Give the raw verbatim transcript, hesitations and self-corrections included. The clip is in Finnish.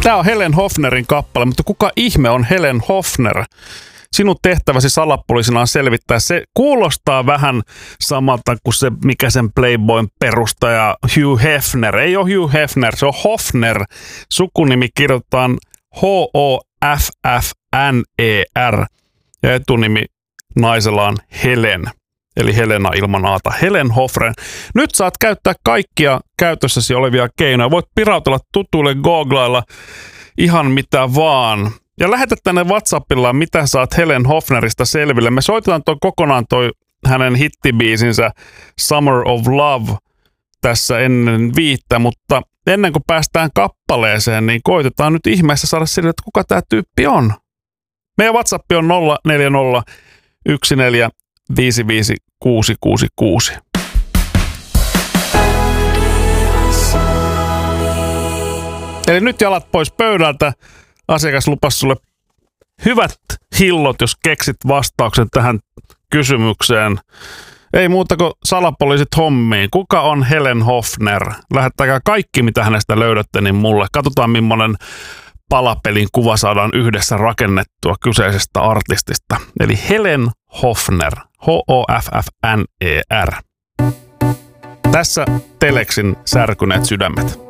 Tämä on Helen Hofnerin kappale, mutta kuka ihme on Helen Hofner? Sinun tehtäväsi salapoliisina on selvittää. Se kuulostaa vähän samalta kuin se, mikä sen Playboyn perustaja Hugh Hefner. Ei ole Hugh Hefner, se on Hofner. Sukunimi kirjoitetaan H O F F N E R ja etunimi naisella on Helen. Eli Helena ilman aata. Helen Hofner. Nyt saat käyttää kaikkia käytössäsi olevia keinoja. Voit pirautella tutuille googlailla ihan mitä vaan. Ja lähetä tänne WhatsAppilla, mitä saat Helen Hofnerista selville. Me soitetaan toi kokonaan toi hänen hittibiisinsä Summer of Love tässä ennen viittä, mutta ennen kuin päästään kappaleeseen, niin koitetaan nyt ihmeessä saada sille, että kuka tämä tyyppi on. Meidän WhatsApp on nolla neljä nolla yksi neljä viisi viisi kuusi kuusi kuusi. Eli nyt jalat pois pöydältä. Asiakas lupasi sulle hyvät hillot, jos keksit vastauksen tähän kysymykseen. Ei muuta kuin salapoliisit hommiin. Kuka on Helen Hofner? Lähettäkää kaikki, mitä hänestä löydätte, niin mulle. Katsotaan, millainen palapelin kuva saadaan yhdessä rakennettua kyseisestä artistista. Eli Helen Hofner. H O F F N E R. Tässä Telexin särkyneet sydämet.